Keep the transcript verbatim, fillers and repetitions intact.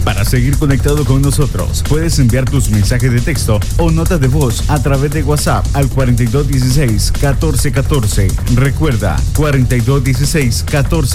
Para seguir conectado con nosotros, puedes enviar tus mensajes de texto o notas de voz a través de WhatsApp al cuarenta y dos dieciséis catorce catorce. Recuerda, cuarenta y dos dieciséis catorce